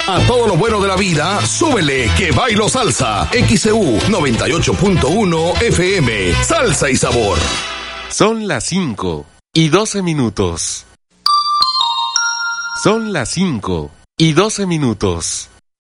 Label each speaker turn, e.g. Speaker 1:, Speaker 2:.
Speaker 1: A todo lo bueno de la vida, súbele que bailo salsa. XEU 98.1 FM. Salsa y sabor.
Speaker 2: Son las 5:12. Son las 5:12.